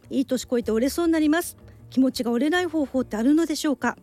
いい年こいて折れそうになります。気持ちが折れない方法ってあるのでしょうか？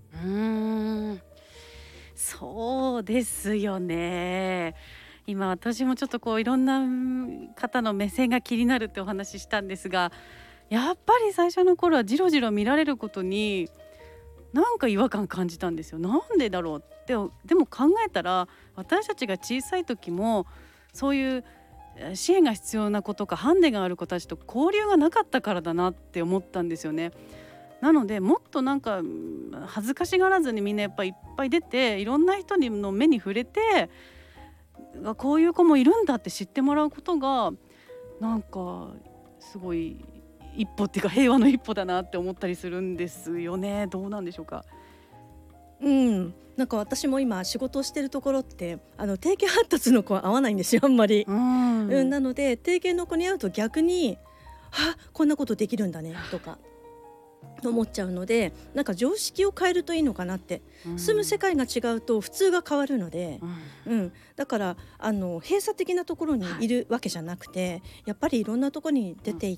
そうですよね。今私もちょっといろんな方の目線が気になるってお話ししたんですが、やっぱり最初の頃はじろじろ見られることになんか違和感感じたんですよ。なんでだろうって。でも考えたら私たちが小さい時もそういう支援が必要な子とかハンデがある子たちと交流がなかったからだなって思ったんですよね。なのでもっとなんか恥ずかしがらずにみんなやっぱりいっぱい出て、いろんな人の目に触れて、こういう子もいるんだって知ってもらうことがなんかすごい一歩っていうか平和の一歩だなって思ったりするんですよね。どうなんでしょうか？ なんか私も今仕事をしてるところって定型発達の子は合わないんですよ、あんまり。なので定型の子に会うと逆にこんなことできるんだねとか思っちゃうので、なんか常識を変えるといいのかなって。住む世界が違うと普通が変わるので、だから閉鎖的なところにいるわけじゃなくて、やっぱりいろんなところに出ていって、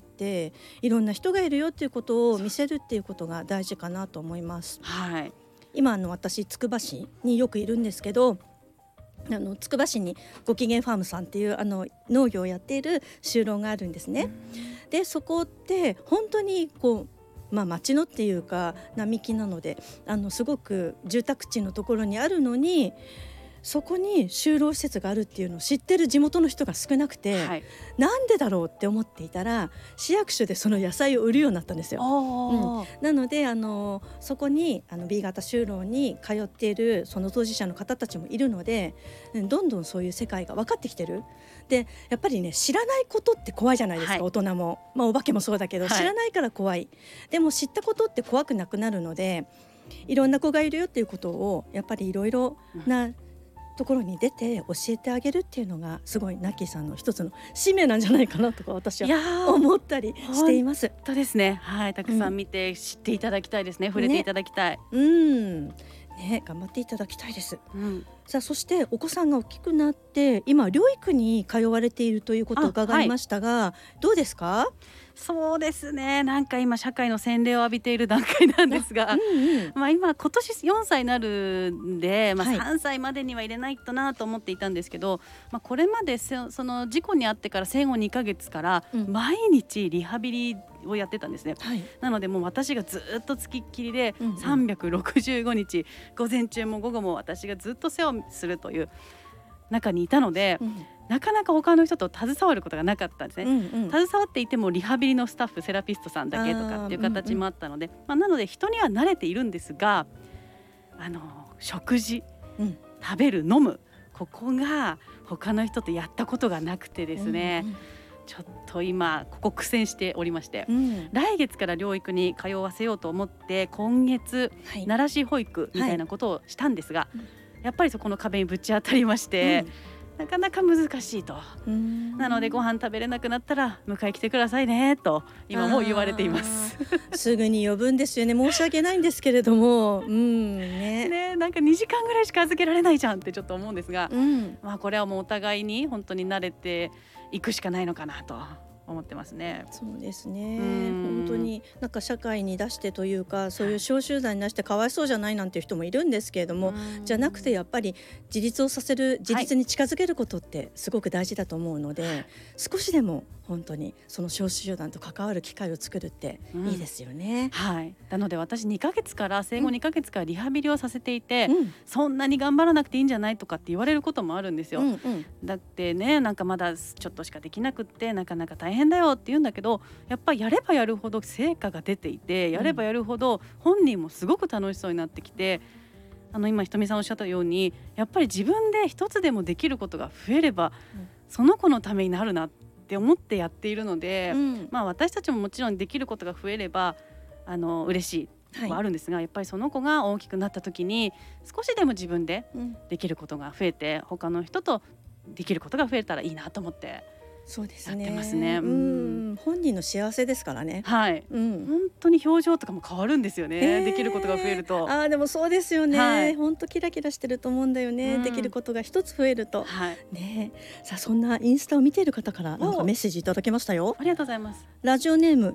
いろんな人がいるよっていうことを見せるっていうことが大事かなと思います。今私つくば市によくいるんですけど、つくば市にご機嫌ファームさんっていう農業をやっている就労があるんですね。でそこって本当に町のっていうか並木なので、すごく住宅地のところにあるのに、そこに就労施設があるっていうのを知ってる地元の人が少なくて、なんでだろうって思っていたら市役所でその野菜を売るようになったんですよ。なのでそこにB 型就労に通っているその当事者の方たちもいるので、どんどんそういう世界が分かってきてる。でやっぱりね、知らないことって怖いじゃないですか、大人も、お化けもそうだけど、知らないから怖い。でも知ったことって怖くなくなるので、いろんな子がいるよっていうことをやっぱりいろいろなところに出て教えてあげるっていうのがすごいナッキーさんの一つの使命なんじゃないかなとか私は思ったりしています。 本当ですね。たくさん見て知っていただきたいですね。触れていただきたい。 頑張っていただきたいです。さあ、そしてお子さんが大きくなって今療育に通われているということを伺いましたが、どうですか？ そうですね。なんか今社会の洗礼を浴びている段階なんですが、今年4歳になるんで、3歳までには入れないとなと思っていたんですけど、これまでその事故に遭ってから生後2ヶ月から毎日リハビリをやってたんですね。なのでもう私がずっとつきっきりで365日午前中も午後も私がずっと世話するという中にいたので、なかなか他の人と携わることがなかったんですね。携わっていてもリハビリのスタッフ、セラピストさんだけとかっていう形もあったので、なので人には慣れているんですが、食事、食べる、飲む、ここが他の人とやったことがなくてですね、ちょっと今ここ苦戦しておりまして、来月から療育に通わせようと思って今月、慣らし保育みたいなことをしたんですが、やっぱりそこの壁にぶち当たりまして、なかなか難しいと。なのでご飯食べれなくなったら迎え来てくださいねと今も言われていますすぐに呼ぶんですよね。申し訳ないんですけれども、 なんか2時間ぐらいしか預けられないじゃんってちょっと思うんですが、これはもうお互いに本当に慣れていくしかないのかなと思ってますね。 そうですね。本当になんか社会に出してというか、そういう小集団に出してかわいそうじゃないなんていう人もいるんですけれども、じゃなくてやっぱり自立をさせる、自立に近づけることってすごく大事だと思うので、少しでも本当にその小集団と関わる機会を作るっていいですよね。 なので私2ヶ月から生後2ヶ月からリハビリをさせていて、そんなに頑張らなくていいんじゃないとかって言われることもあるんですよ。だってね、なんかまだちょっとしかできなくってなかなか大変だよって言うんだけど、やっぱりやればやるほど成果が出ていて、やればやるほど本人もすごく楽しそうになってきて、今ひとみさんおっしゃったようにやっぱり自分で一つでもできることが増えれば、その子のためになるなって思ってやっているので、私たちももちろんできることが増えれば嬉しいはあるんですが、やっぱりその子が大きくなった時に少しでも自分でできることが増えて、他の人とできることが増えたらいいなと思ってやってますね。 本人の幸せですからね。 本当に表情とかも変わるんですよね、できることが増えると。 でもそうですよね。本当キラキラしてると思うんだよね、できることが一つ増えると、さあ、そんなインスタを見ている方からなんかメッセージいただきましたよ。 ありがとうございます。 ラジオネーム